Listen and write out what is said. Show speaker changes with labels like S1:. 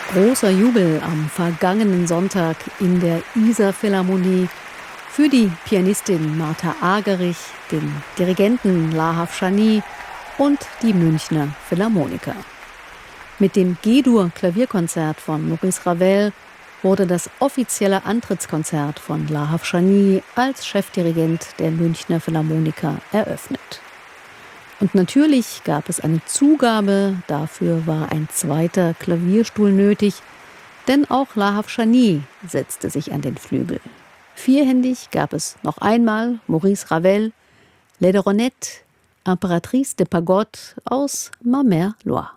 S1: Großer Jubel am vergangenen Sonntag in der Isar Philharmonie für die Pianistin Martha Argerich, den Dirigenten Lahav Shani und die Münchner Philharmoniker. Mit dem G-Dur-Klavierkonzert von Maurice Ravel wurde das offizielle Antrittskonzert von Lahav Shani als Chefdirigent der Münchner Philharmoniker eröffnet. Und natürlich gab es eine Zugabe, dafür war ein zweiter Klavierstuhl nötig, denn auch Lahav Shani setzte sich an den Flügel. Vierhändig gab es noch einmal Maurice Ravel, Les Doronettes, Impératrice de Pagode aus Ma Mère Loire.